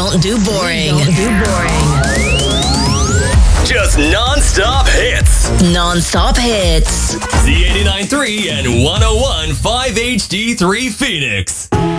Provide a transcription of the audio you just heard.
don't do boring. Just non-stop hits. Non-stop hits. Z89.3 and 101.5 HD3 Phoenix.